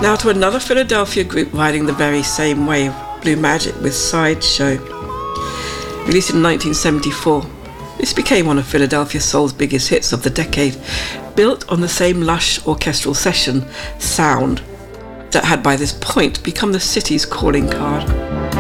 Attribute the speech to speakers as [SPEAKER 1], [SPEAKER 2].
[SPEAKER 1] Now to another Philadelphia group riding the very same wave, Blue Magic with Sideshow. Released in 1974, this became one of Philadelphia soul's biggest hits of the decade, built on the same lush orchestral session sound that had by this point become the city's calling card.